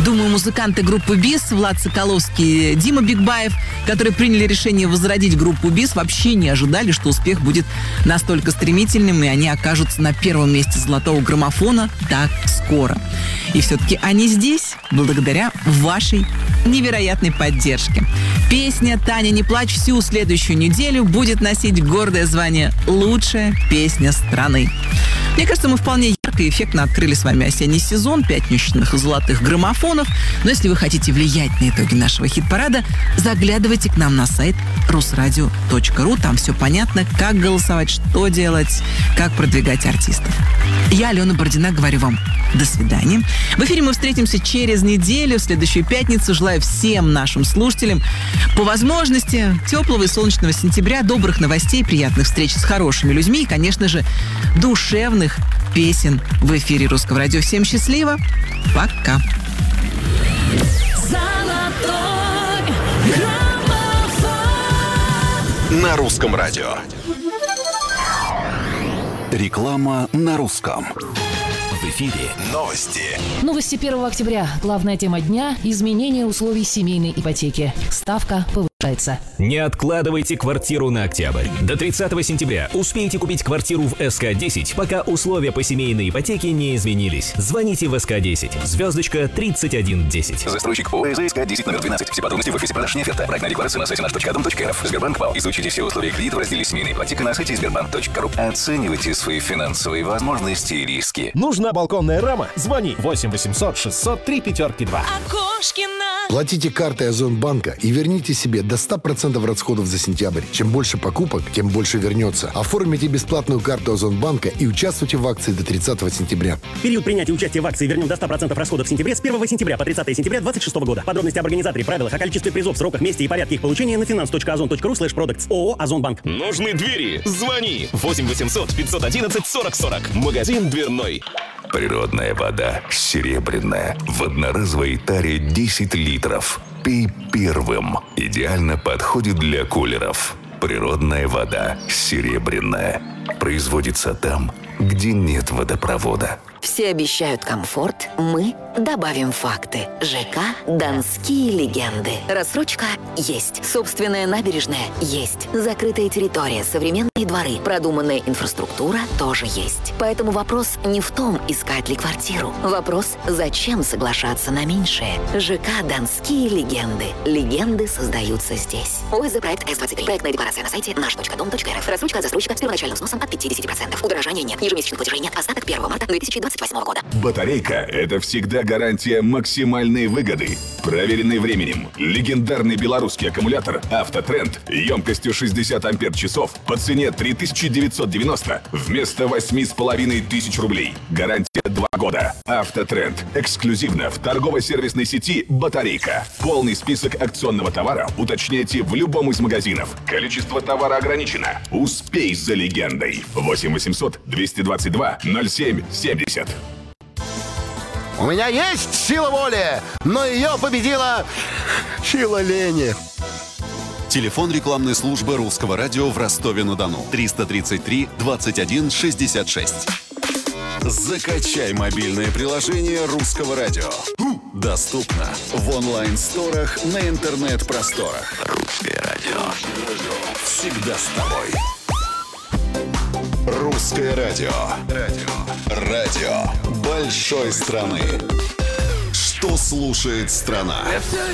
Думаю, музыканты группы БИС, Влад Соколовский, Дима Бигбаев, которые приняли решение возродить группу БИС, вообще не ожидали, что успех будет настолько стремительным, и они окажутся на первом месте золотого граммофона так скоро. И все-таки они здесь благодаря вашей невероятной поддержке. Песня «Таня, не плачь» всю следующую неделю будет носить гордое звание «Лучшая песня страны». Мне кажется, мы вполне ярко и эффектно открыли с вами осенний сезон пятничных золотых граммофонов. Но если вы хотите влиять на итоги нашего хит-парада, заглядывайте к нам на сайт rusradio.ru. Там все понятно, как голосовать, что делать, как продвигать артистов. Я, Алена Бородина, говорю вам до свидания. В эфире мы встретимся через неделю, в следующую пятницу. Желаю всем нашим слушателям по возможности теплого и солнечного сентября, добрых новостей, приятных встреч с хорошими людьми и, конечно же, душевных песен в эфире Русского радио. Всем счастливо. Пока. На Русском радио. Реклама на русском. В эфире новости. Новости 1 октября. Главная тема дня – изменение условий семейной ипотеки. Ставка повышается. Не откладывайте квартиру на октябрь. До 30 сентября успейте купить квартиру в СК-10, пока условия по семейной ипотеке не изменились. Звоните в СК-10. Звездочка 3110. Застройщик ОС СК-10 номер 12. Все подробности в офисе продаж «Неферта». Проектная декларация на сайте наш.дом.рф. Сбербанк ПАО. Изучите все условия кредита в разделе «Семейная ипотека» на сайте sberbank.ru. Оценивайте свои финансовые возможности и риски. Нужна балконная рама? Звони 8 800 600 352. Платите картой Озонбанка и верните себе до 100% расходов за сентябрь. Чем больше покупок, тем больше вернется. Оформите бесплатную карту Озонбанка и участвуйте в акции до 30 сентября. Период принятия участия в акции «Вернем до 100% расходов в сентябре» с 1 сентября по 30 сентября 2026 года. Подробности об организаторе, правилах, о количестве призов, сроках, месте и порядке их получения на finance.ozon.ru/products. ООО «Озонбанк». Нужны двери? Звони 8 800 511 40 40. Магазин дверной. Природная вода серебряная. В одноразовой таре 10 литров. Пей первым. Идеально подходит для кулеров. Природная вода серебряная. Производится там, где нет водопровода. Все обещают комфорт, мы добавим факты. ЖК «Донские легенды». Рассрочка есть. Собственная набережная есть. Закрытая территория, современные дворы, продуманная инфраструктура тоже есть. Поэтому вопрос не в том, искать ли квартиру. Вопрос, зачем соглашаться на меньшее. ЖК «Донские легенды». Легенды создаются здесь. ОСЗ проект С-23. Проектная декларация на сайте наш.дом.рф. Рассрочка от застройщика с первоначальным взносом от 50%. Удорожания нет. Ежемесячных платежей нет. Остаток 1 марта 2028 года. Батарейка – это всегда гарантия максимальной выгоды. Проверенный временем. Легендарный белорусский аккумулятор «Автотренд» емкостью 60 ампер-часов по цене 3990 вместо 8500 рублей. Гарантия 2 года. «Автотренд» эксклюзивно в торгово-сервисной сети «Батарейка». Полный список акционного товара уточняйте в любом из магазинов. Количество товара ограничено. Успей за легендой. 8 800 222 07 70. У меня есть сила воли, но ее победила сила лени. Телефон рекламной службы Русского радио в Ростове-на-Дону. 333 21 66. Закачай мобильное приложение Русского радио. Доступно в онлайн-сторах на интернет-просторах. Русское радио. Всегда с тобой. Русское радио. Радио большой страны. Что слушает страна?